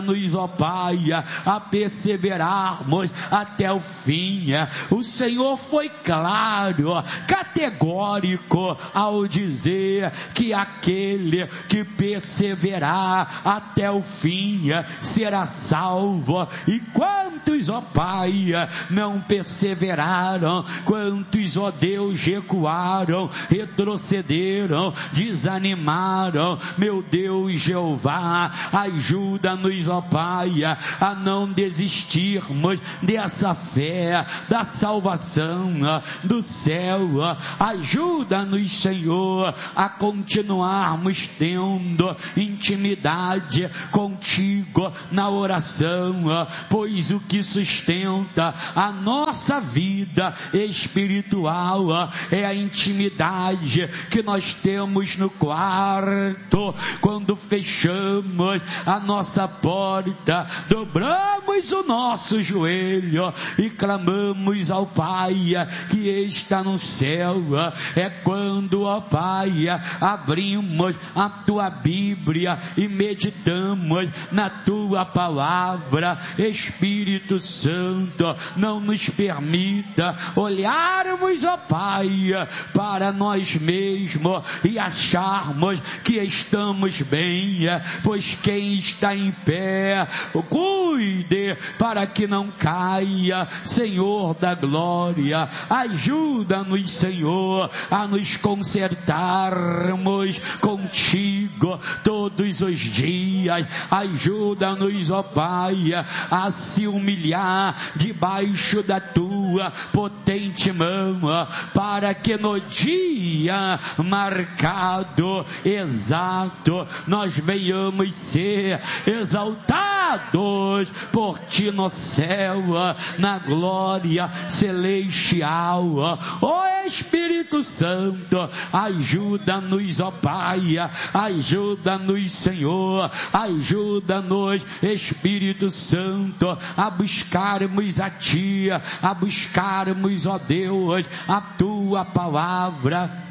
Nos, ó Pai, a perseverarmos até o fim. O Senhor foi claro, categórico ao dizer que aquele que perseverar até o fim será salvo. E quantos, ó Pai, não perseveraram? Quantos, ó Deus, recuaram, retrocederam, desanimaram? Meu Deus, Jeová, ajuda-nos, ó Pai, a não desistirmos dessa fé, da salvação, do céu. Ajuda-nos, Senhor, a continuarmos tendo intimidade contigo na oração, pois o que sustenta a nossa vida espiritual é a intimidade que nós temos no quarto, quando fechamos a nossa porta, dobramos o nosso joelho e clamamos ao Pai que está no céu. É quando, ó Pai, abrimos a tua Bíblia e meditamos na tua palavra. Espírito Santo, não nos permita olharmos, ó Pai, para nós mesmos e acharmos que estamos bem, pois quem está em pé, cuide para que não caia. Senhor da glória, ajuda-nos, Senhor, a nos consertarmos contigo todos os dias. Ajuda-nos, ó Pai, a se humilhar debaixo da tua potente mão, para que no dia marcado, exato, nós venhamos ser exaltados por ti no céu, na glória celestial. Ó Espírito Santo, ajuda-nos, ó Pai, ajuda-nos, Senhor, ajuda-nos, Espírito Santo, a buscarmos a ti, a buscarmos, ó Deus, a tua palavra.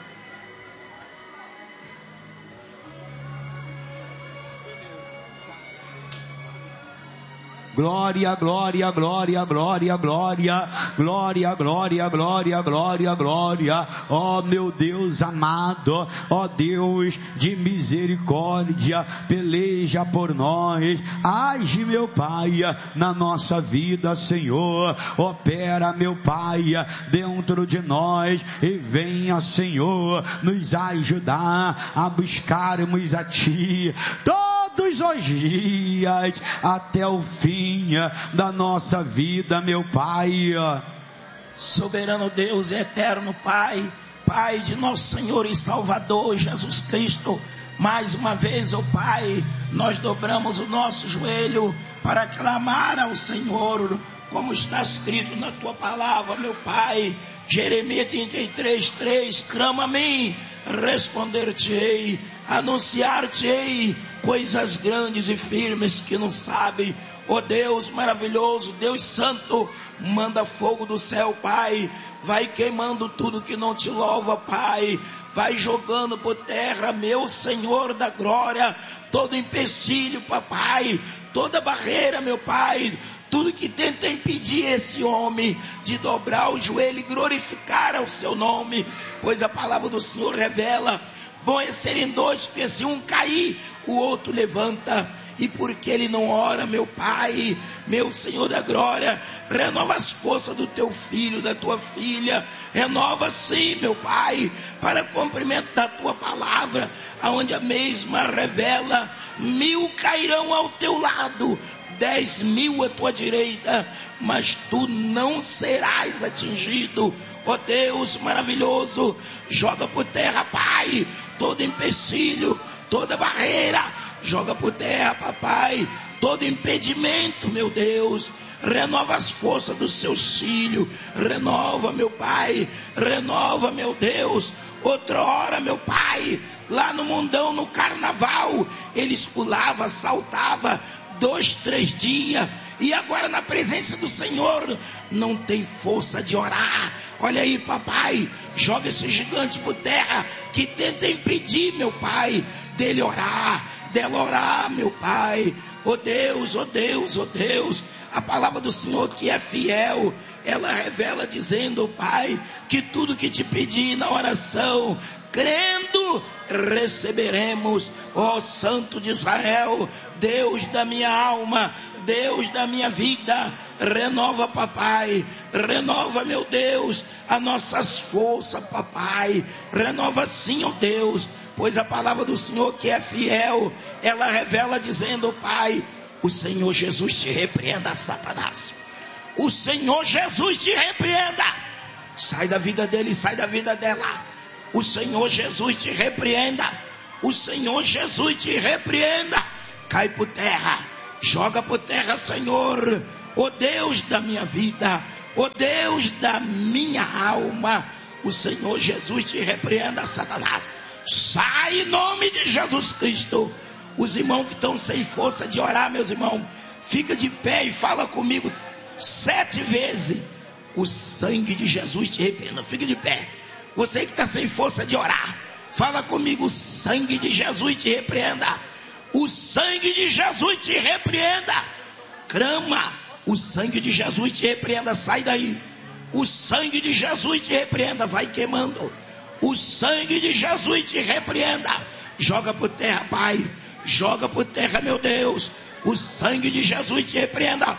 Glória, glória, glória, glória, glória, glória, glória, glória, glória, glória. Ó meu Deus amado, ó Deus de misericórdia, peleja por nós, age, meu Pai, na nossa vida, Senhor. Opera, meu Pai, dentro de nós e venha, Senhor, nos ajudar a buscarmos a ti todos os dias até o fim da nossa vida, meu Pai. Soberano Deus, eterno Pai, Pai de nosso Senhor e Salvador Jesus Cristo, mais uma vez, ó Pai, nós dobramos o nosso joelho para clamar ao Senhor, como está escrito na tua palavra, meu Pai. Jeremias 33:3, clama a mim, responder-te-ei, anunciar-te-ei coisas grandes e firmes que não sabe. Ó Deus maravilhoso, Deus santo, manda fogo do céu, Pai, vai queimando tudo que não te louva, Pai, vai jogando por terra, meu Senhor da glória, todo empecilho, papai, toda barreira, meu Pai, tudo que tenta impedir esse homem de dobrar o joelho e glorificar ao seu nome, pois a palavra do Senhor revela, bom é serem dois, porque se um cair, o outro levanta. E porque ele não ora, meu Pai, meu Senhor da glória, renova as forças do teu filho, da tua filha, renova sim, meu Pai, para cumprimento da tua palavra, aonde a mesma revela, 1000 cairão ao teu lado, 10.000 à tua direita, mas tu não serás atingido. Ó Deus maravilhoso, joga por terra, Pai, todo empecilho, toda barreira, joga por terra, papai, todo impedimento, meu Deus, renova as forças dos seus filhos, renova, meu Pai, renova, meu Deus. Outra hora, meu Pai, lá no mundão, no carnaval, eles pulavam, saltavam 2, 3 dias, e agora na presença do Senhor não tem força de orar. Olha aí, papai, joga esse gigante por terra que tenta impedir, meu Pai, dele orar, dela orar, meu Pai. Oh Deus, oh Deus, oh Deus. A palavra do Senhor que é fiel, ela revela dizendo, Pai, que tudo que te pedir na oração, crendo, receberemos. Ó Santo de Israel, Deus da minha alma, Deus da minha vida, renova, papai, renova, meu Deus, as nossas forças, papai, renova sim, ó Deus, pois a palavra do Senhor que é fiel, ela revela dizendo, Pai, o Senhor Jesus te repreenda, Satanás. O Senhor Jesus te repreenda. Sai da vida dele, sai da vida dela. O Senhor Jesus te repreenda. O Senhor Jesus te repreenda. Cai por terra, joga por terra, Senhor. Ó Deus da minha vida, ó Deus da minha alma, o Senhor Jesus te repreenda, Satanás. Sai em nome de Jesus Cristo. Os irmãos que estão sem força de orar, meus irmãos, fica de pé e fala comigo 7 vezes. O sangue de Jesus te repreenda. Fica de pé. Você que está sem força de orar, fala comigo, o sangue de Jesus te repreenda. O sangue de Jesus te repreenda. Clama, o sangue de Jesus te repreenda. Sai daí. O sangue de Jesus te repreenda. Vai queimando. O sangue de Jesus te repreenda. Joga por terra, Pai. Joga por terra, meu Deus. O sangue de Jesus te repreenda.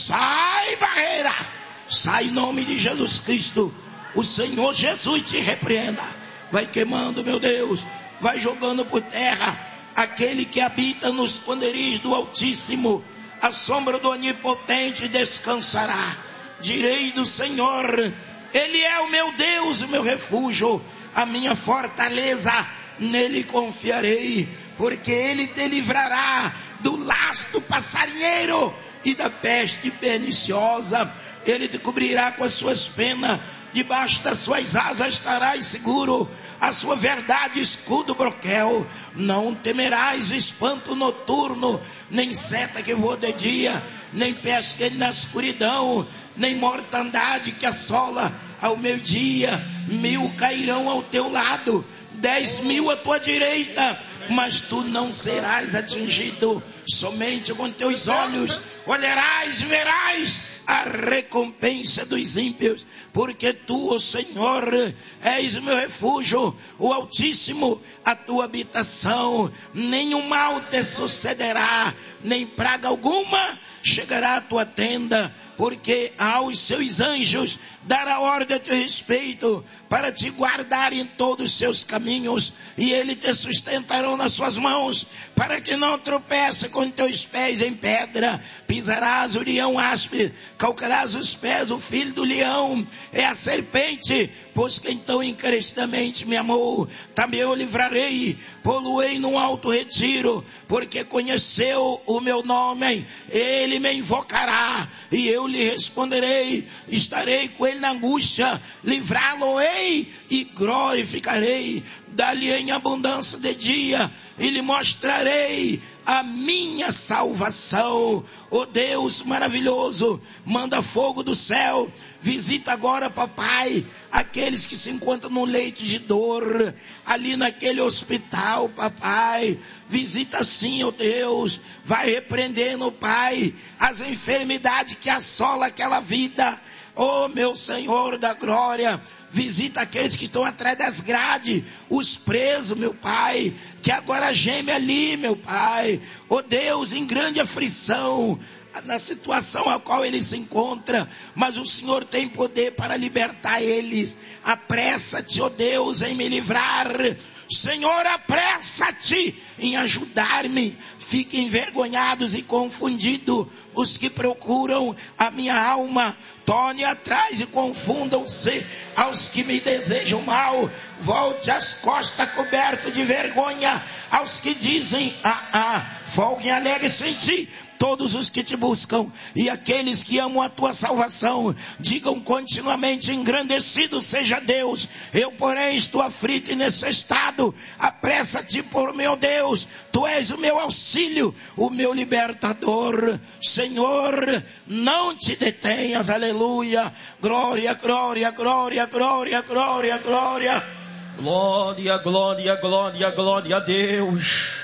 Sai, barreira. Sai em nome de Jesus Cristo. O Senhor Jesus te repreenda. Vai queimando, meu Deus. Vai jogando por terra. Aquele que habita nos esconderijos do Altíssimo, a sombra do Onipotente descansará. Direi do Senhor, Ele é o meu Deus, o meu refúgio, a minha fortaleza. Nele confiarei, porque Ele te livrará do laço do passarinheiro e da peste perniciosa. Ele te cobrirá com as suas penas, debaixo das suas asas estarás seguro. A sua verdade, escudo, broquel. Não temerás espanto noturno, nem seta que voa de dia, nem pesca na escuridão, nem mortandade que assola ao meio-dia. 1000 cairão ao teu lado, 10.000 à tua direita, mas tu não serás atingido. Somente com teus olhos olharás e verás a recompensa dos ímpios, porque tu, ó Senhor, és o meu refúgio, o Altíssimo, a tua habitação. Nenhum mal te sucederá, nem praga alguma chegará à tua tenda, porque aos seus anjos dará ordem a teu respeito, para te guardar em todos os seus caminhos, e ele te sustentarão nas suas mãos, para que não tropece com teus pés em pedra. Pisarás o leão áspero, calcarás os pés o filho do leão, é a serpente, pois quem tão encarecidamente me amou, também eu livrarei, pô-lo-ei num alto retiro, porque conheceu o meu nome. Ele me invocará, e eu lhe responderei. Estarei com ele na angústia, livrá-lo-ei e glorificarei. Dá-lhe em abundância de dia, e lhe mostrarei a minha salvação. Ó Deus maravilhoso, manda fogo do céu. Visita agora, papai, aqueles que se encontram no leito de dor, ali naquele hospital, papai. Visita sim, ó Deus. Vai repreendendo, Pai, as enfermidades que assolam aquela vida. Ó meu Senhor da glória, visita aqueles que estão atrás das grades, os presos, meu Pai, que agora gemem ali, meu Pai. Ó Deus, em grande aflição, na situação a qual ele se encontra, mas o Senhor tem poder para libertar eles. Apressa-te, ó Deus, em me livrar. Senhor, apressa-te em ajudar-me. Fiquem envergonhados e confundidos os que procuram a minha alma. Torne atrás e confundam-se aos que me desejam mal. Volte as costas coberto de vergonha aos que dizem folguem alegre-se em ti todos os que te buscam, e aqueles que amam a tua salvação digam continuamente: engrandecido seja Deus. Eu porém estou aflito e necessitado. Apressa-te, por meu Deus, tu és o meu auxílio, o meu libertador. Senhor, não te detenhas. Aleluia. Glória, glória, glória, glória, glória, glória. Glória, glória, glória, glória a Deus.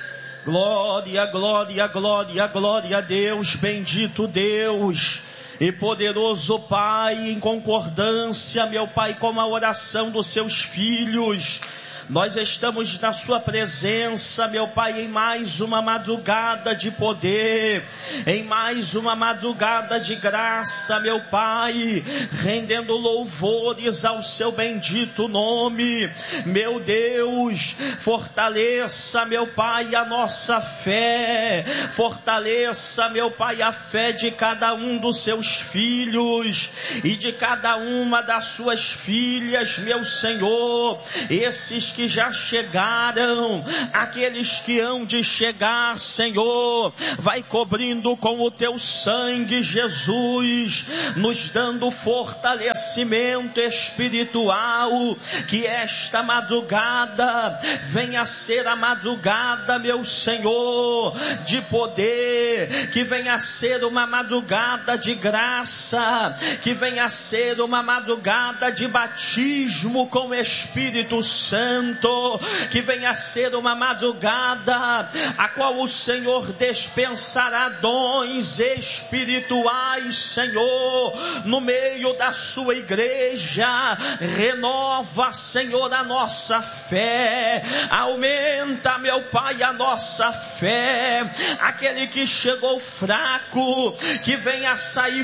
Glória, glória, glória, glória a Deus, bendito Deus e poderoso Pai, em concordância, meu Pai, com a oração dos seus filhos. Nós estamos na sua presença, meu Pai, em mais uma madrugada de poder, em mais uma madrugada de graça, meu Pai, rendendo louvores ao seu bendito nome. Meu Deus, fortaleça, meu Pai, a nossa fé, fortaleça, meu Pai, a fé de cada um dos seus filhos e de cada uma das suas filhas, meu Senhor, esses que já chegaram, aqueles que hão de chegar, Senhor, vai cobrindo com o teu sangue, Jesus, nos dando fortalecimento espiritual, que esta madrugada venha a ser a madrugada, meu Senhor, de poder, que venha a ser uma madrugada de graça, que venha a ser uma madrugada de batismo com o Espírito Santo, que venha a ser uma madrugada a qual o Senhor dispensará dons espirituais, Senhor, no meio da sua igreja. Renova, Senhor, a nossa fé, aumenta, meu Pai, a nossa fé. Aquele que chegou fraco, que venha a sair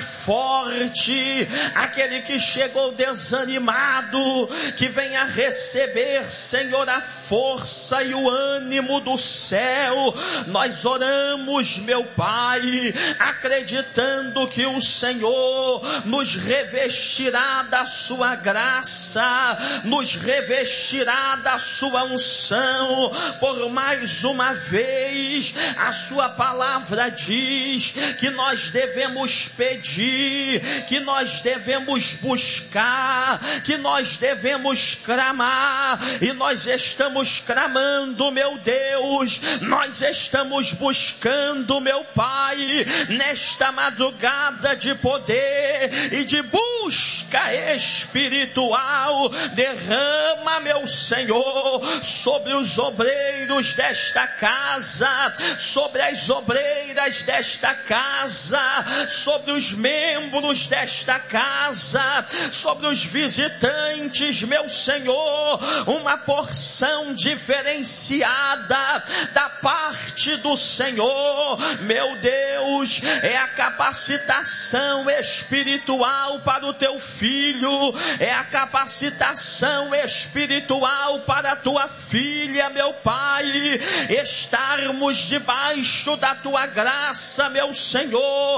forte. Aquele que chegou desanimado, que venha a receber, Senhor, a força e o ânimo do céu. Nós oramos, meu Pai, acreditando que o Senhor nos revestirá da sua graça, nos revestirá da sua unção. Por mais uma vez, a sua palavra diz que nós devemos pedir, que nós devemos buscar, que nós devemos clamar. E nós estamos clamando, meu Deus, nós estamos buscando, meu Pai, nesta madrugada de poder e de busca espiritual. Derrama, meu Senhor, sobre os obreiros desta casa, sobre as obreiras desta casa, sobre os membros desta casa, sobre os visitantes, meu Senhor, uma porção diferenciada da parte do Senhor. Meu Deus, é a capacitação espiritual para o teu filho, é a capacitação espiritual para a tua filha, meu Pai, estarmos debaixo da tua graça, meu Senhor,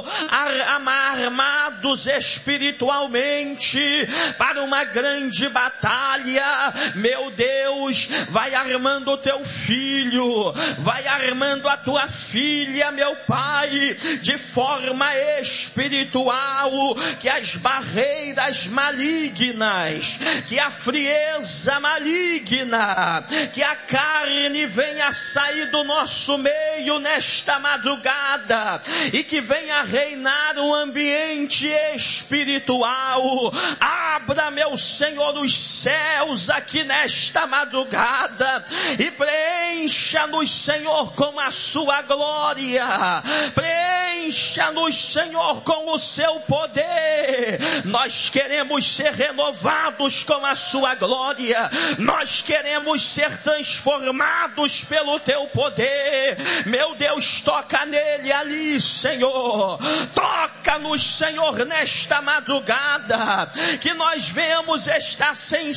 armados espiritualmente para uma grande batalha. Meu Deus, vai armando o teu filho, vai armando a tua filha, meu Pai, de forma espiritual, que as barreiras malignas, que a frieza maligna, que a carne venha sair do nosso meio nesta madrugada e que venha reinar um ambiente espiritual. Abra, meu Senhor, os céus aqui nesta madrugada e preencha-nos, Senhor, com a sua glória, preencha-nos, Senhor, com o seu poder. Nós queremos ser renovados com a sua glória, nós queremos ser transformados pelo teu poder. Meu Deus, toca nele ali, Senhor, toca-nos, Senhor, nesta madrugada, que nós venhamos estar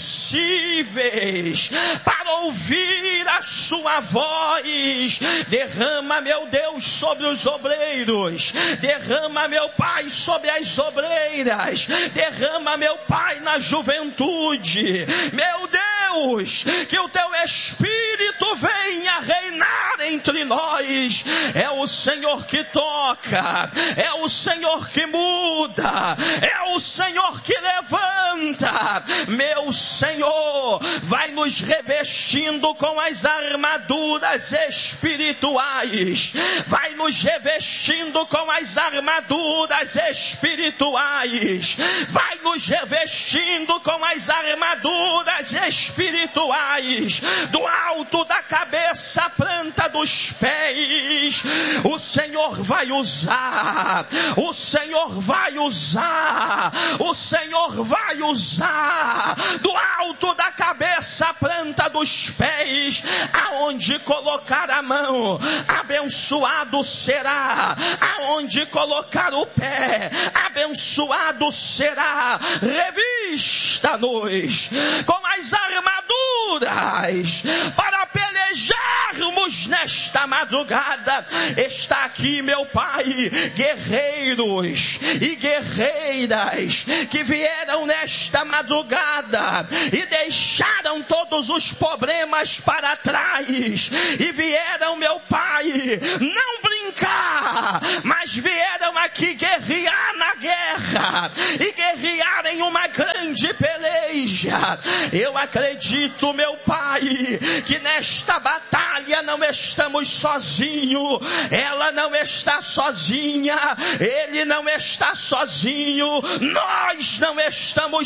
sensíveis para ouvir a sua voz. Derrama, meu Deus, sobre os obreiros, derrama, meu Pai, sobre as obreiras, derrama, meu Pai, na juventude. Meu Deus, que o teu Espírito venha reinar entre nós. É o Senhor que toca, é o Senhor que muda, é o Senhor que levanta. Meu Senhor, vai nos revestindo com as armaduras espirituais, vai nos revestindo com as armaduras espirituais, vai nos revestindo com as armaduras espirituais do alto alto da cabeça à planta dos pés. O Senhor vai usar, o Senhor vai usar, o Senhor vai usar, do alto da cabeça à planta dos pés, aonde colocar a mão, abençoado será, aonde colocar o pé, abençoado será. Revista-nos com as armaduras para pelejarmos nesta madrugada. Está aqui, meu Pai, guerreiros e guerreiras que vieram nesta madrugada e deixaram todos os problemas para trás e vieram, meu Pai, não brincar, mas vieram aqui guerrear na guerra e guerrear em uma grande peleja. Eu acredito, meu Pai, que nesta batalha não estamos sozinhos, ela não está sozinha, ele não está sozinho, nós não estamos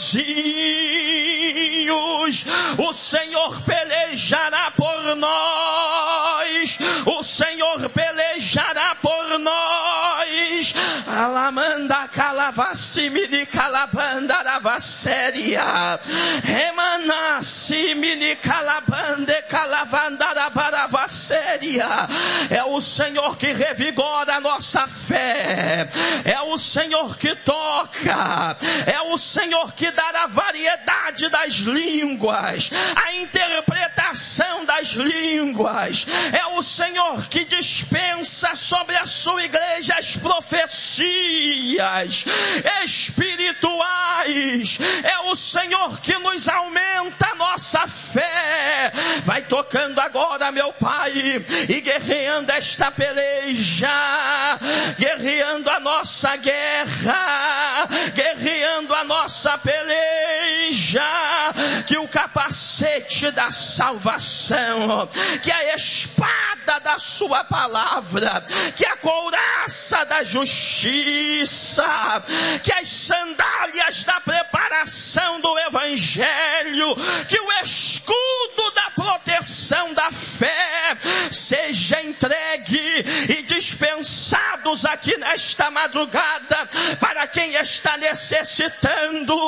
sozinhos. O Senhor pelejará por nós, o Senhor pelejará por nós. Alamanda calavassimini calabanda ravasséria, remanassimini calabande calavandara baravasséria. É o Senhor que revigora a nossa fé, é o Senhor que toca, é o Senhor que dá a variedade das línguas, a interpretação das línguas, é o Senhor que dispensa sobre a sua igreja as profecias espirituais, é o Senhor que nos aumenta a nossa fé. Vai tocando agora, meu Pai, e guerreando esta peleja, guerreando a nossa guerra, guerreando a nossa peleja, que o capacete da salvação, que a espada da sua palavra, que a couraça da justiça, que as sandálias da preparação do evangelho, que o escudo da proteção da fé seja entregue e dispensados aqui nesta madrugada para quem está necessitando.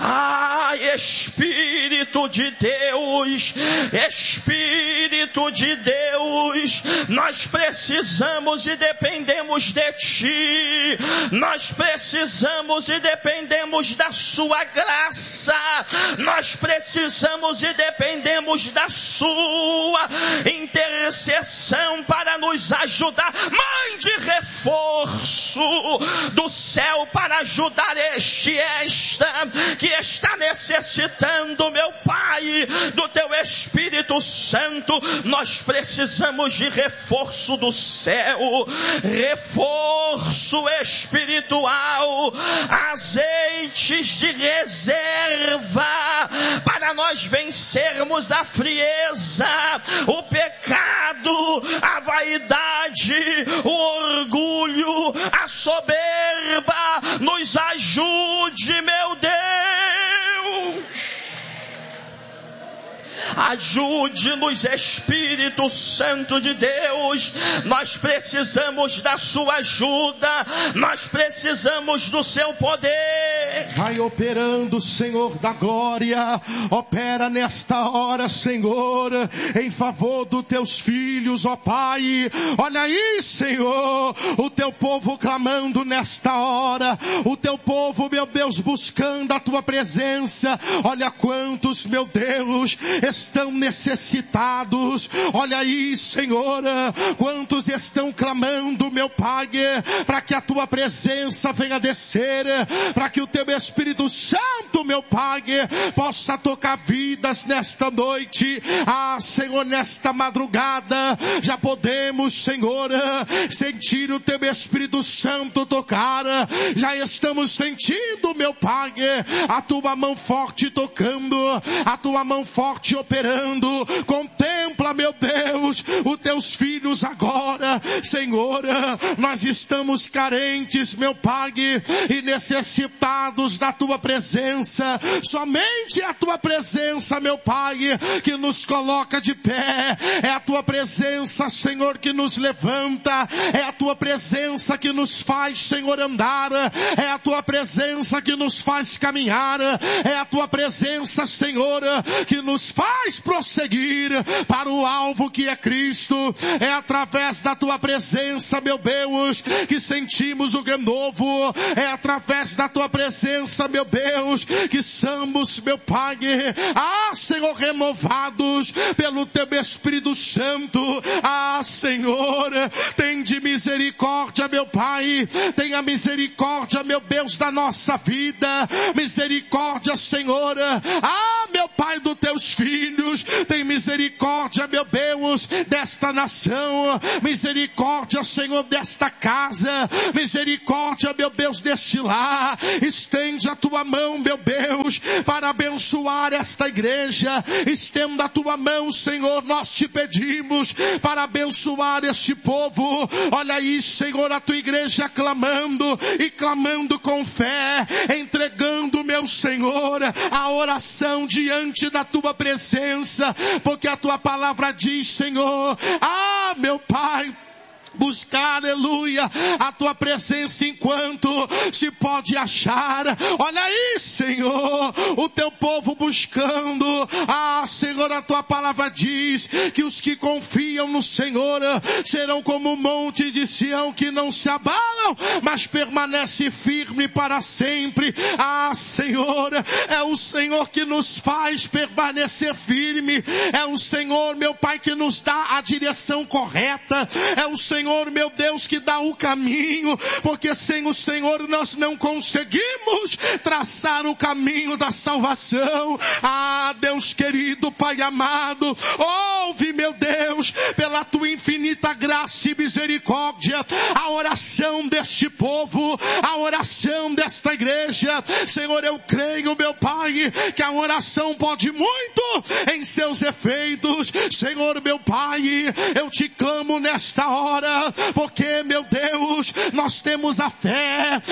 Espírito de Deus, Espírito de Deus, nós precisamos e dependemos de Ti, nós precisamos e dependemos da Sua graça, nós precisamos e dependemos da Sua intercessão para nos ajudar. Mande reforço do céu para ajudar esta que está necessitando, meu Pai, do Teu Espírito Santo. Nós precisamos de reforço do céu, reforço espiritual, azeites de reserva para nós vencermos a frieza, o pecado, a vaidade, o orgulho, a soberba. Nos ajude, meu Deus. Ajude-nos, Espírito Santo de Deus. Nós precisamos da Sua ajuda, nós precisamos do Seu poder. Vai operando, Senhor da glória, opera nesta hora, Senhor, em favor dos Teus filhos, ó Pai. Olha aí, Senhor, o Teu povo clamando nesta hora, o Teu povo, meu Deus, buscando a Tua presença. Olha quantos, meu Deus, estão necessitados. Olha aí, Senhor, quantos estão clamando, meu Pai, para que a Tua presença venha descer, para que o Teu Espírito Santo, meu Pai, possa tocar vidas nesta noite. Senhor, nesta madrugada, já podemos, Senhor, sentir o Teu Espírito Santo tocar. Já estamos sentindo, meu Pai, a Tua mão forte tocando, a Tua mão forte operando. Contempla, meu Deus, os Teus filhos agora, Senhor. Nós estamos carentes, meu Pai, e necessitados renovados da tua presença. Somente a tua presença, meu Pai, que nos coloca de pé. É a tua presença, Senhor, que nos levanta. É a tua presença que nos faz, Senhor, andar. É a tua presença que nos faz caminhar. É a tua presença, Senhor, que nos faz prosseguir para o alvo que é Cristo. É através da tua presença, meu Deus, que sentimos o renovo. É através da tua presença, meu Deus, que somos, meu Pai, Senhor, renovados pelo teu Espírito Santo. Senhor, tem de misericórdia, meu Pai, tenha misericórdia, meu Deus, da nossa vida. Misericórdia, Senhor, meu Pai, dos teus filhos. Tem misericórdia, meu Deus, desta nação. Misericórdia, Senhor, desta casa. Misericórdia, meu Deus, deste lar. Estende a tua mão, meu Deus, para abençoar esta igreja. Estenda a tua mão, Senhor, nós te pedimos, para abençoar este povo. Olha aí, Senhor, a tua igreja clamando, e clamando com fé, entregando, meu Senhor, a oração diante da tua presença, porque a tua palavra diz, Senhor, meu Pai, buscar, aleluia, a tua presença enquanto se pode achar. Olha aí, Senhor, o teu povo buscando. Senhor, a tua palavra diz que os que confiam no Senhor serão como um monte de Sião que não se abalam, mas permanece firme para sempre. Senhor, é o Senhor que nos faz permanecer firme. É o Senhor, meu Pai, que nos dá a direção correta. É o Senhor, meu Deus, que dá o caminho, porque sem o Senhor nós não conseguimos traçar o caminho da salvação. Deus querido, Pai amado, ouve, meu Deus, pela tua infinita graça e misericórdia, a oração deste povo, a oração desta igreja. Senhor, eu creio, meu Pai, que a oração pode muito em seus efeitos. Senhor, meu Pai, eu te clamo nesta hora, porque, meu Deus, nós temos a fé,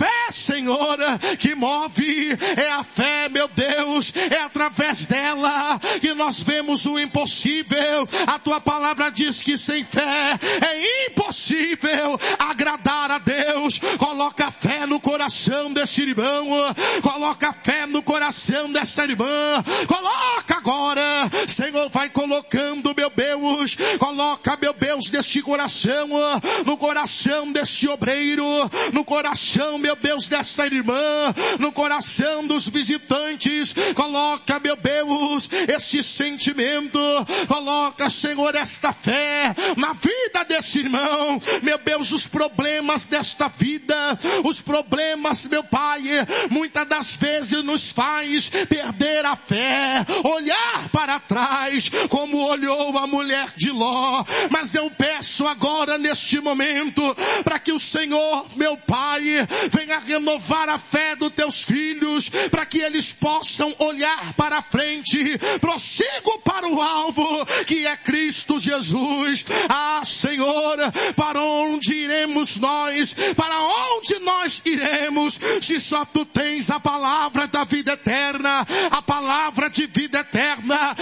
Senhor, que move. É a fé, meu Deus, é através dela que nós vemos o impossível. A tua palavra diz que sem fé é impossível agradar a Deus. Coloca fé no coração desse irmão, coloca fé no coração dessa irmã, coloca agora, Senhor, vai colocando, meu Deus, coloca, meu Deus, deste coração, no coração deste obreiro, no coração, meu Deus, desta irmã, no coração dos visitantes. Coloca, meu Deus, este sentimento, coloca, Senhor, esta fé na vida desse irmão. Meu Deus, os problemas desta vida, os problemas, meu Pai, muitas das vezes nos faz perder a fé, olhar para trás, como olhou a mulher de Ló. Mas eu peço agora, neste momento, para que o Senhor, meu Pai, venha renovar a fé dos teus filhos, para que eles possam olhar para frente, prossigo para o alvo, que é Cristo Jesus. Senhor, para onde iremos nós? Para onde nós iremos, se só tu tens a palavra da vida eterna, a palavra de vida eterna?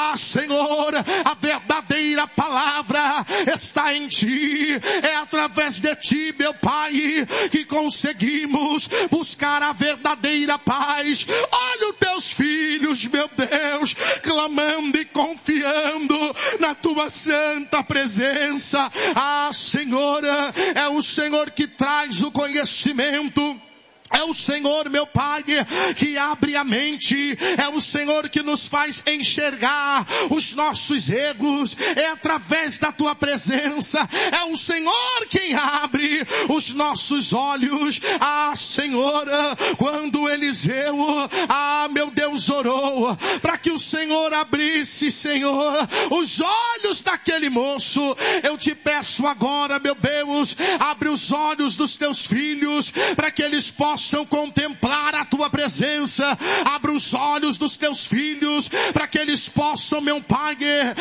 Senhor, a verdadeira palavra está em ti. É através de ti, meu Pai, que conseguimos buscar a verdadeira paz. Olha os teus filhos, meu Deus, clamando e confiando na tua santa presença. Senhor, é o Senhor que traz o conhecimento. É o Senhor, meu Pai, que abre a mente. É o Senhor que nos faz enxergar os nossos erros. É através da tua presença. É o Senhor quem abre os nossos olhos. Senhor, quando Eliseu, meu Deus, orou para que o Senhor abrisse, Senhor, os olhos daquele moço, eu te peço agora, meu Deus, abre os olhos dos teus filhos para que eles possam contemplar a tua presença. Abre os olhos dos teus filhos para que eles possam, meu Pai,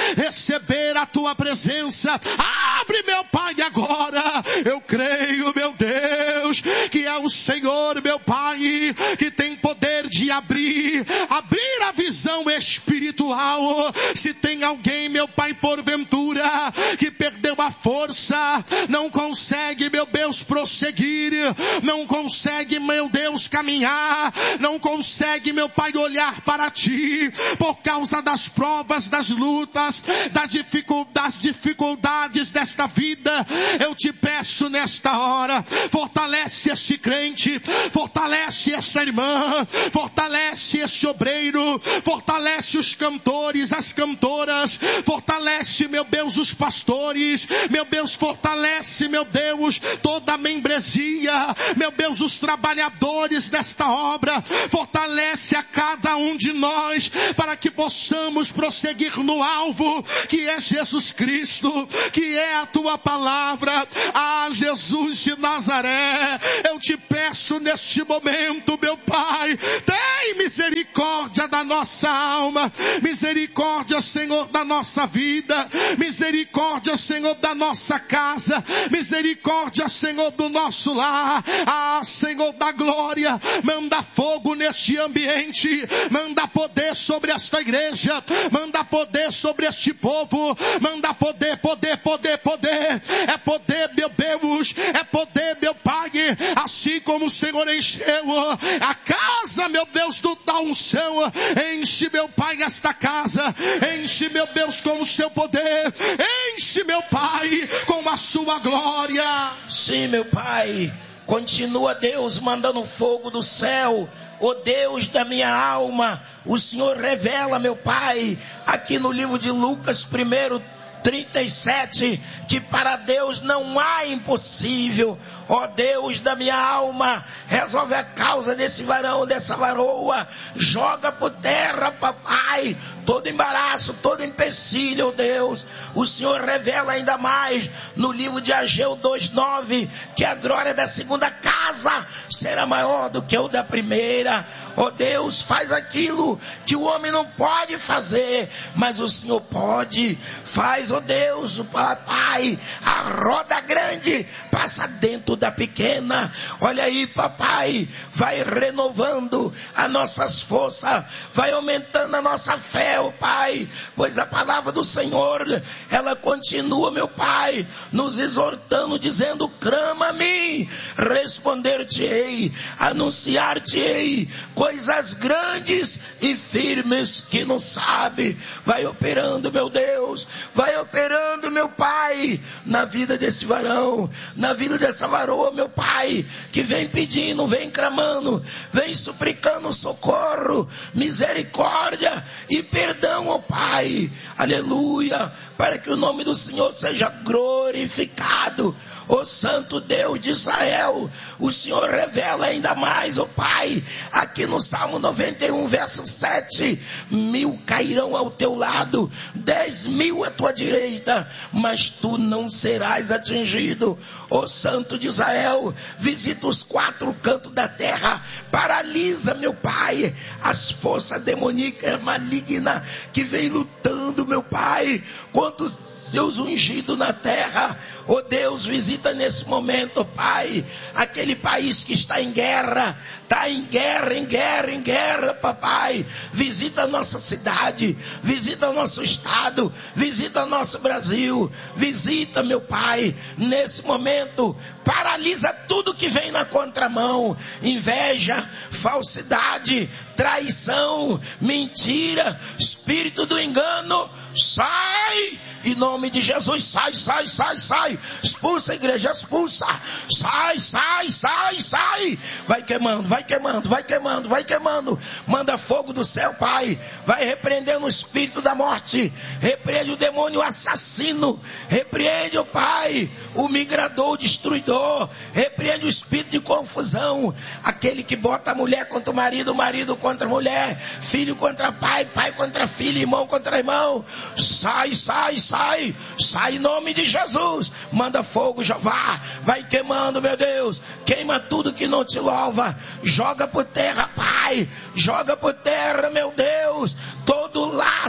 receber a tua presença. Abre, meu Pai, agora. Eu creio, meu Deus, Deus, que é o Senhor, meu Pai, que tem poder de abrir a visão espiritual. Se tem alguém, meu Pai, porventura, que perdeu a força, não consegue, meu Deus, prosseguir, não consegue, meu Deus, caminhar, não consegue, meu Pai, olhar para Ti, por causa das provas, das lutas, das dificuldades desta vida, eu te peço nesta hora, fortalece este crente, fortalece esta irmã, fortalece este obreiro, fortalece os cantores, as cantoras, fortalece, meu Deus, os pastores, meu Deus, fortalece, meu Deus, toda a membresia, meu Deus, os trabalhadores desta obra, fortalece a cada um de nós, para que possamos prosseguir no alvo, que é Jesus Cristo, que é a Tua palavra. Ah, Jesus de Nazaré, eu te peço neste momento, meu Pai, tem misericórdia da nossa alma, misericórdia, Senhor, da nossa vida, misericórdia, Senhor, da nossa casa, misericórdia, Senhor, do nosso lar. Ah, Senhor da glória, manda fogo neste ambiente, manda poder sobre esta igreja, manda poder sobre este povo, manda poder, é poder, meu Deus, é poder, meu Pai, assim como o Senhor encheu a casa, meu Deus, da unção, enche, meu Pai, esta casa, enche, meu Deus, com o seu poder, enche, meu Pai, com a sua glória. Sim, meu Pai, continua, Deus, mandando fogo do céu. Ó Deus da minha alma, o Senhor revela, meu Pai, aqui no livro de Lucas 1:37, que para Deus não há impossível. Ó Deus da minha alma, resolve a causa desse varão, dessa varoa, joga por terra, papai, todo embaraço, todo empecilho, ó Deus. O Senhor revela ainda mais no livro de Ageu 2:9, que a glória da segunda casa será maior do que o da primeira. Ó Deus, faz aquilo que o homem não pode fazer, mas o Senhor pode. Faz, ó Deus, o papai, a roda grande passa dentro da pequena. Olha aí, papai, vai renovando as nossas forças, vai aumentando a nossa fé, ó Pai, pois a palavra do Senhor, ela continua, meu Pai, nos exortando, dizendo: clama a mim, responder-te-ei, anunciar-te-ei coisas grandes e firmes que não sabe. Vai operando, meu Deus, vai operando, meu Pai, na vida desse varão, na vida dessa varoa, meu Pai, que vem pedindo, vem clamando, vem suplicando socorro, misericórdia e perdão, ó Pai. Aleluia, para que o nome do Senhor seja glorificado. Ó Santo Deus de Israel, o Senhor revela ainda mais, ó Pai, aqui no Salmo 91, verso 7, 1000 cairão ao teu lado, 10.000 à tua direita, mas tu não serás atingido. Ó Santo de Israel, visita os 4 cantos da terra, paralisa, meu Pai, as forças demoníacas malignas que vem lutando, meu Pai, contra os seus ungidos na terra. Ó Deus, visita nesse momento, Pai, aquele país que está em guerra, em guerra, papai. Visita a nossa cidade, visita o nosso estado, visita o nosso Brasil, visita, meu Pai, nesse momento, paralisa tudo que vem na contramão, inveja, falsidade, traição, mentira, espírito do engano, sai, em nome de Jesus, sai, expulsa a igreja, expulsa, sai, vai queimando, manda fogo do céu, Pai, vai repreendendo o espírito da morte, repreende o demônio assassino, repreende, ó Pai, o migrador, o destruidor, repreende o espírito de confusão, aquele que bota a mulher contra o marido contra a mulher, filho contra pai, pai contra filho, irmão contra irmão, sai, em nome de Jesus, manda fogo, Jeová, vai queimando, meu Deus, queima tudo que não te louva, joga por terra, Pai, joga por terra, meu Deus, todo laço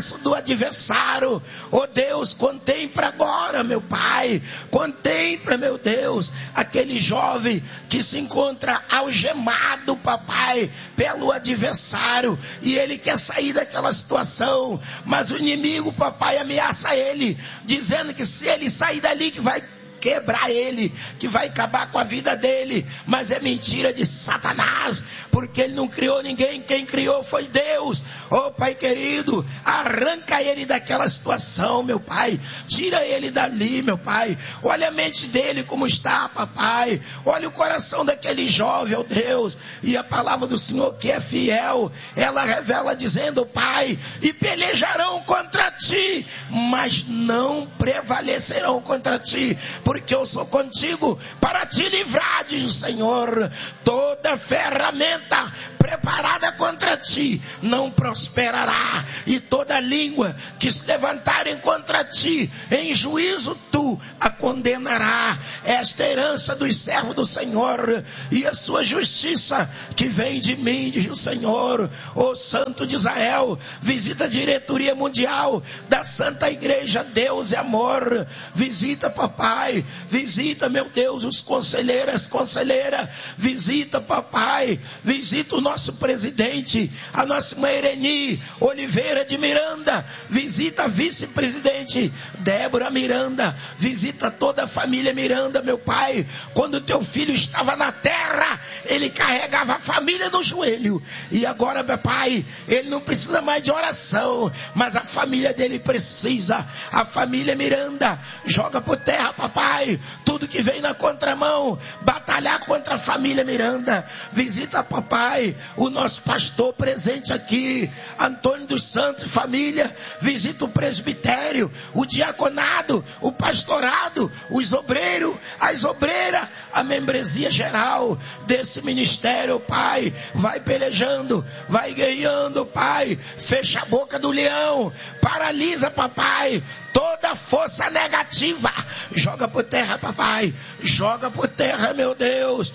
laço do adversário. Oh Deus, contempla agora, meu Pai, contempla, meu Deus, aquele jovem que se encontra algemado, papai, pelo adversário, e ele quer sair daquela situação, mas o inimigo, papai, ameaça ele, dizendo que se ele sair dali, que vai quebrar ele, que vai acabar com a vida dele. Mas é mentira de Satanás, porque ele não criou ninguém, quem criou foi Deus. Oh Pai querido, arranca ele daquela situação, meu Pai, tira ele dali, meu Pai. Olha a mente dele como está, papai, olha o coração daquele jovem, oh Deus. E a palavra do Senhor, que é fiel, ela revela dizendo, Pai, e pelejarão contra ti, mas não prevalecerão contra ti, porque eu sou contigo para te livrar, diz o Senhor. Toda ferramenta preparada contra ti não prosperará, e toda língua que se levantarem contra ti em juízo tu a condenará. Esta herança dos servos do Senhor, e a sua justiça que vem de mim, diz o Senhor. O Santo de Israel, visita a diretoria mundial da Santa Igreja Deus é Amor. Visita, papai, visita, meu Deus, os conselheiras, conselheira, visita, papai, visita o nosso presidente, a nossa irmã Ireni Oliveira de Miranda, visita a vice-presidente Débora Miranda, visita toda a família Miranda, meu Pai. Quando teu filho estava na terra, ele carregava a família no joelho, e agora, meu Pai, ele não precisa mais de oração, mas a família dele precisa. A família Miranda, joga por terra, papai, tudo que vem na contramão, batalhar contra a família Miranda. Visita, papai, o nosso pastor presente aqui, Antônio dos Santos, família. Visita o presbitério, o diaconado, o pastorado, os obreiros, as obreiras, a membresia geral desse ministério, Pai. Vai pelejando, vai guerreando, Pai. Fecha a boca do leão, paralisa, papai, toda força negativa, joga por terra, papai, joga por terra, meu Deus.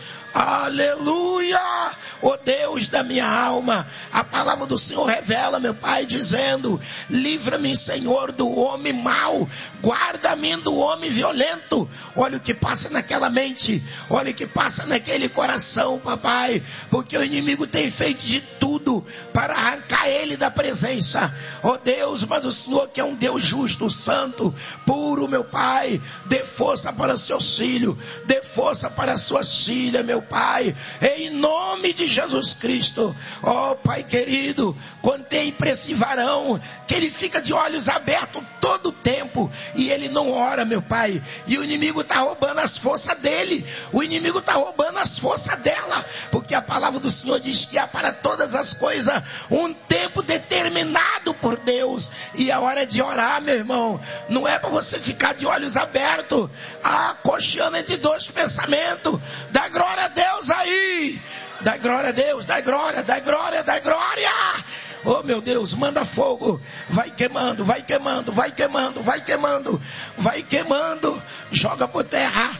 Aleluia, ó Deus da minha alma. A palavra do Senhor revela, meu Pai, dizendo: livra-me, Senhor, do homem mau, guarda-me do homem violento. Olha o que passa naquela mente, olha o que passa naquele coração, papai, porque o inimigo tem feito de tudo para arrancar ele da presença, ó Deus. Mas o Senhor, que é um Deus justo, santo, puro, meu Pai, dê força para seus filhos, dê força para suas filhas, meu Pai, em nome de Jesus Cristo. Ó Pai querido, contemple esse varão, que ele fica de olhos abertos todo o tempo, e ele não ora, meu Pai, e o inimigo está roubando as forças dele, o inimigo está roubando as forças dela, porque a palavra do Senhor diz que há para todas as coisas um tempo determinado por Deus, e a hora de orar, meu irmão, não é para você ficar de olhos abertos, cocheando entre dois pensamentos. Dá glória a Deus aí, dá glória a Deus, dá glória, dá glória, dá glória. Oh meu Deus, manda fogo, vai queimando, vai queimando, vai queimando, vai queimando, vai queimando, joga por terra,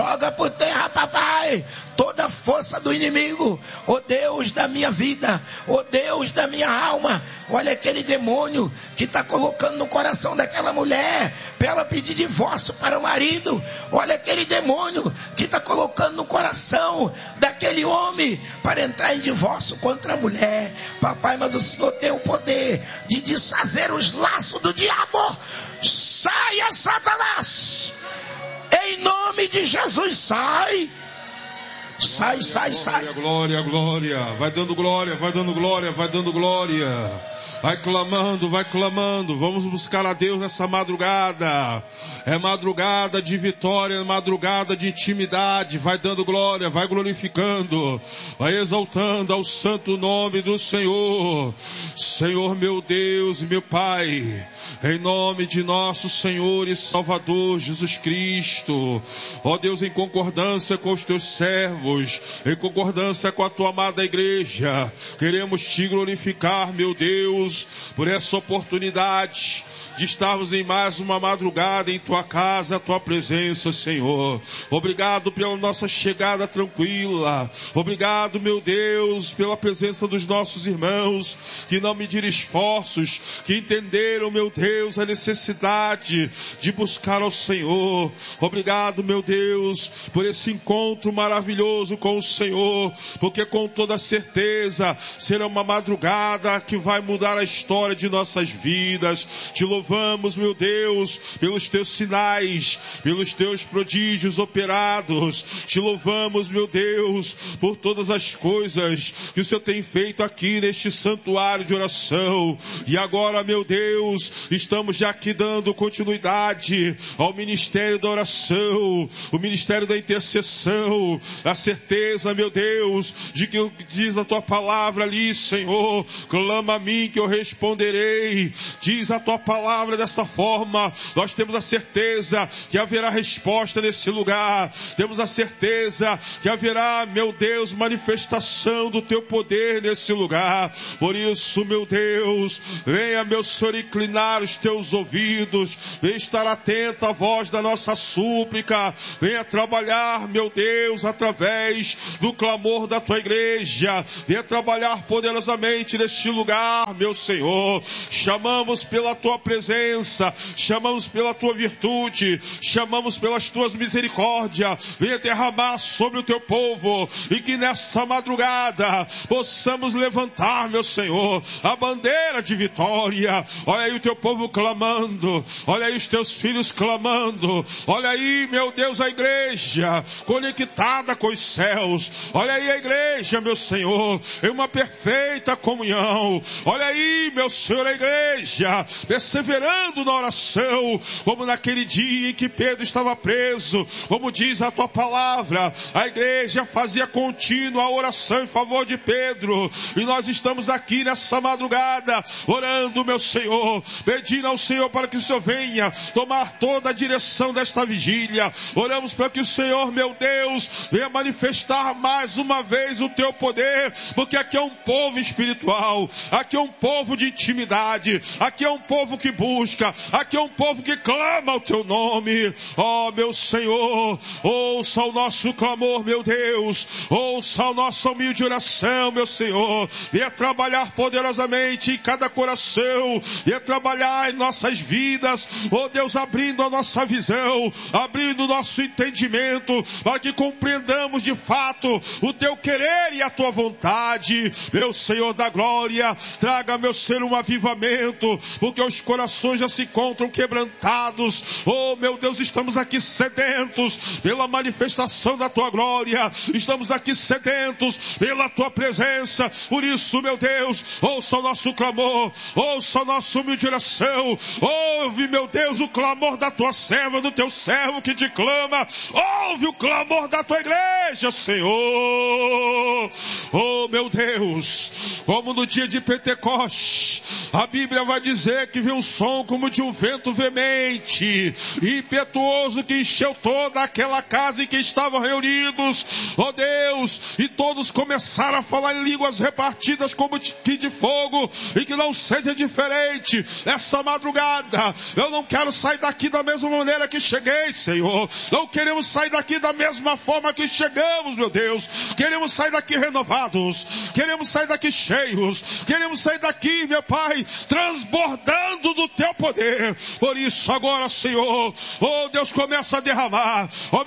papai, toda a força do inimigo, oh Deus da minha vida, oh Deus da minha alma. Olha aquele demônio que está colocando no coração daquela mulher para ela pedir divórcio para o marido. Olha aquele demônio que está colocando no coração daquele homem para entrar em divórcio contra a mulher. Papai, mas o Senhor tem o poder de desfazer os laços do diabo. Saia, Satanás, em nome de Jesus, sai. Sai, sai, sai. Glória, glória. Vai dando glória, vai dando glória, vai dando glória. Vai clamando, vai clamando. Vamos buscar a Deus nessa madrugada. É madrugada de vitória, é madrugada de intimidade. Vai dando glória, vai glorificando, vai exaltando ao santo nome do Senhor. Senhor meu Deus e meu Pai, em nome de nosso Senhor e Salvador Jesus Cristo, ó Deus, em concordância com os teus servos, em concordância com a tua amada igreja, queremos te glorificar, meu Deus, Deus, por essa oportunidade de estarmos em mais uma madrugada em Tua casa, a Tua presença, Senhor. Obrigado pela nossa chegada tranquila. Obrigado, meu Deus, pela presença dos nossos irmãos que não mediram esforços, que entenderam, meu Deus, a necessidade de buscar ao Senhor. Obrigado, meu Deus, por esse encontro maravilhoso com o Senhor, porque com toda certeza será uma madrugada que vai mudar a história de nossas vidas. Te louvamos, meu Deus, pelos Teus sinais, pelos Teus prodígios operados. Te louvamos, meu Deus, por todas as coisas que o Senhor tem feito aqui neste santuário de oração. E agora, meu Deus, estamos já aqui dando continuidade ao ministério da oração, o ministério da intercessão, a certeza, meu Deus, de que o que diz a Tua palavra ali, Senhor, clama a mim que eu responderei. Diz a Tua palavra dessa forma. Nós temos a certeza que haverá resposta nesse lugar. Temos a certeza que haverá, meu Deus, manifestação do Teu poder nesse lugar. Por isso, meu Deus, venha, meu Senhor, inclinar os Teus ouvidos, venha estar atento à voz da nossa súplica, venha trabalhar, meu Deus, através do clamor da Tua igreja, venha trabalhar poderosamente neste lugar, meu Senhor. Chamamos pela Tua presença, chamamos pela Tua virtude, chamamos pelas Tuas misericórdias, venha derramar sobre o Teu povo, e que nessa madrugada possamos levantar, meu Senhor, a bandeira de vitória. Olha aí o Teu povo clamando, olha aí os Teus filhos clamando, olha aí, meu Deus, a igreja conectada com os céus, olha aí a igreja, meu Senhor, em uma perfeita comunhão. Olha aí, meu Senhor, a igreja perseverando na oração, como naquele dia em que Pedro estava preso, como diz a Tua palavra, a igreja fazia contínua oração em favor de Pedro, e nós estamos aqui nessa madrugada, orando, meu Senhor, pedindo ao Senhor para que o Senhor venha tomar toda a direção desta vigília. Oramos para que o Senhor, meu Deus, venha manifestar mais uma vez o Teu poder, porque aqui é um povo espiritual, aqui é um povo de intimidade, aqui é um povo que busca, aqui é um povo que clama o Teu nome. Ó, meu Senhor, ouça o nosso clamor, meu Deus, ouça a nossa humilde oração, meu Senhor, venha trabalhar poderosamente em cada coração, venha trabalhar em nossas vidas, ó Deus, abrindo a nossa visão, abrindo o nosso entendimento, para que compreendamos de fato o Teu querer e a Tua vontade. Meu Senhor da glória, traga, meu Senhor, um avivamento, porque os corações já se encontram quebrantados. Oh, meu Deus, estamos aqui sedentos pela manifestação da Tua glória, estamos aqui sedentos pela Tua presença. Por isso, meu Deus, ouça o nosso clamor, ouça a nossa humilde oração, ouve, meu Deus, o clamor da Tua serva, do Teu servo que te clama, ouve o clamor da Tua igreja, Senhor. Oh, meu Deus, como no dia de Pentecostes, a Bíblia vai dizer que veio um som como de um vento veemente e impetuoso que encheu toda aquela casa em que estavam reunidos, oh Deus, e todos começaram a falar em línguas repartidas como que de fogo, e que não seja diferente essa madrugada. Eu não quero sair daqui da mesma maneira que cheguei, Senhor, não queremos sair daqui da mesma forma que chegamos, meu Deus, queremos sair daqui renovados, queremos sair daqui cheios, queremos sair daqui, meu Pai, transbordando do Teu poder. Por isso agora, Senhor, oh Deus, começa a derramar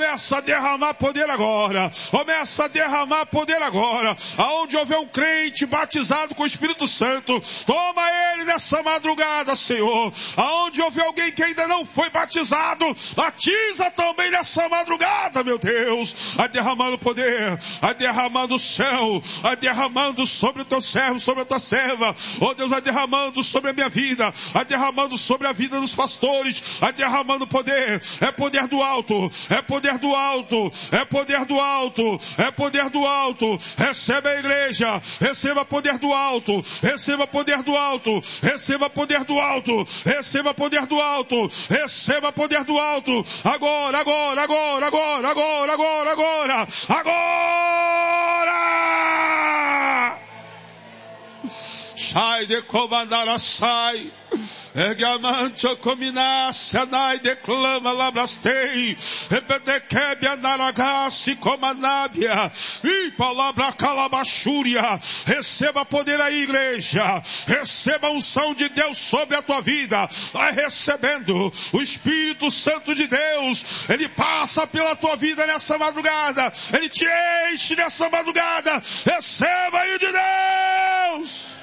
poder agora, começa a derramar poder agora, aonde houver um crente batizado com o Espírito Santo, toma ele nessa madrugada, Senhor, aonde houver alguém que ainda não foi batizado, batiza também nessa madrugada, meu Deus, a derramando poder, a derramando o céu, a derramando sobre o Teu servo, sobre a Tua serva, oh Deus, a derramando sobre a minha vida, a derramando sobre a vida dos pastores, a derramando poder, é poder do alto, é poder do alto, é poder do alto, é poder do alto. Receba a igreja, receba poder do alto, receba poder do alto, receba poder do alto, receba poder do alto, receba poder do alto, agora, agora, agora, agora, agora, agora, agora, agora! sai de comandar a sai. Egamancho cominasse anai declama labrastei. Epedequebe anaragasi comanabia. E palavra calabachúria. Receba poder aí, igreja. Receba a unção de Deus sobre a tua vida. Vai recebendo o Espírito Santo de Deus. Ele passa pela tua vida nessa madrugada. Ele te enche nessa madrugada. Receba aí de Deus.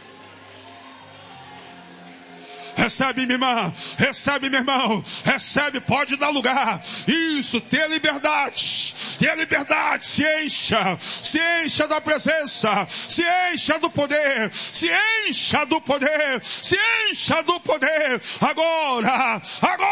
Recebe, minha irmã, recebe, meu irmão, recebe, pode dar lugar. Isso, tenha liberdade, se encha da presença, se encha do poder, se encha do poder, se encha do poder. Agora,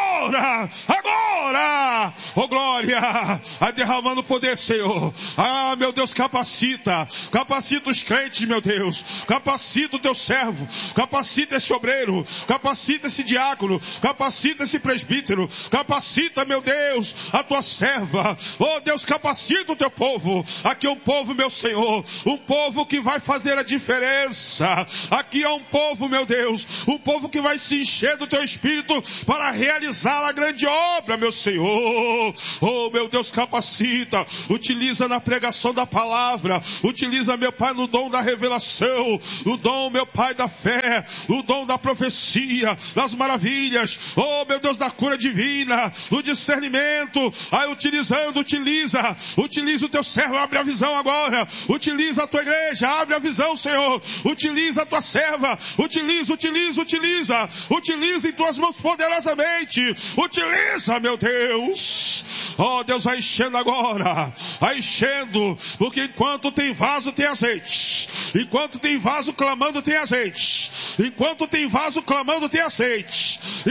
oh glória, vai derramando poder, Senhor. Ah, meu Deus, capacita os crentes, meu Deus, capacita o teu servo, capacita esse obreiro, capacita esse diácono, capacita esse presbítero, capacita, meu Deus, a tua serva. Oh Deus, capacita o teu povo. Aqui é um povo, meu Senhor, um povo que vai fazer a diferença. Aqui é um povo, meu Deus, um povo que vai se encher do teu Espírito para realizar a grande obra, meu Senhor. Oh meu Deus, capacita, utiliza na pregação da palavra, utiliza, meu Pai, no dom da revelação, no dom, meu Pai, da fé, no dom da profecia, das maravilhas, oh meu Deus, da cura divina, do discernimento. Aí utiliza o teu servo, abre a visão agora, utiliza a tua igreja, abre a visão, Senhor, utiliza a tua serva, utiliza em tuas mãos poderosamente, utiliza, meu Deus. Oh Deus, vai enchendo agora, vai enchendo, porque enquanto tem vaso tem azeite, enquanto tem vaso clamando tem azeite, enquanto tem vaso clamando tem azeite.